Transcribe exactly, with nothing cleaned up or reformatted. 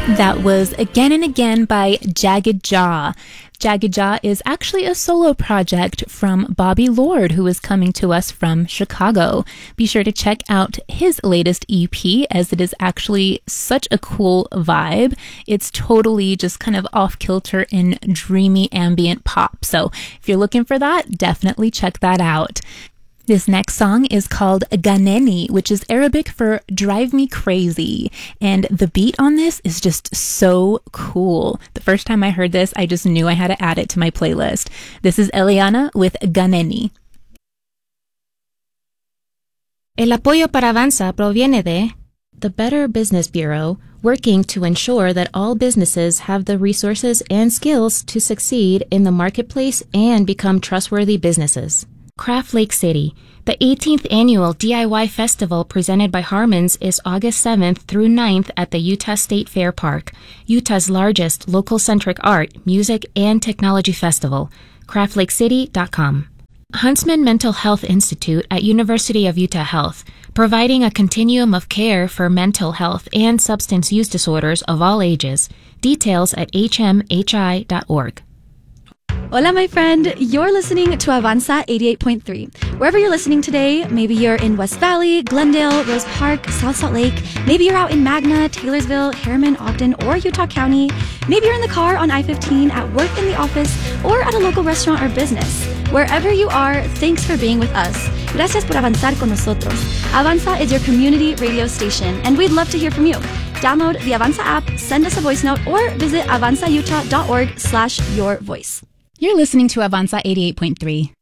That was Again and Again by Jagged Jaw. Jagged Jaw is actually a solo project from Bobby Lord, who is coming to us from Chicago. Be sure to check out his latest E P, as it is actually such a cool vibe. It's totally just kind of off-kilter in dreamy ambient pop. So if you're looking for that, definitely check that out. This next song is called Ganeni, which is Arabic for Drive Me Crazy. And the beat on this is just so cool. The first time I heard this, I just knew I had to add it to my playlist. This is Eliana with Ganeni. El apoyo para Avanza proviene de the Better Business Bureau, working to ensure that all businesses have the resources and skills to succeed in the marketplace and become trustworthy businesses. Craft Lake City. The eighteenth Annual D I Y Festival presented by Harmons is August seventh through ninth at the Utah State Fair Park, Utah's largest local-centric art, music, and technology festival. craft lake city dot com. Huntsman Mental Health Institute at University of Utah Health, providing a continuum of care for mental health and substance use disorders of all ages. Details at h m h i dot org. Hola, my friend. You're listening to Avanza eighty-eight point three. Wherever you're listening today, maybe you're in West Valley, Glendale, Rose Park, South Salt Lake. Maybe you're out in Magna, Taylorsville, Harriman, Ogden, or Utah County. Maybe you're in the car on I fifteen, at work, in the office, or at a local restaurant or business. Wherever you are, thanks for being with us. Gracias por avanzar con nosotros. Avanza is your community radio station, and we'd love to hear from you. Download the Avanza app, send us a voice note, or visit avanza utah dot org slash your voice. You're listening to Avanza eighty-eight point three.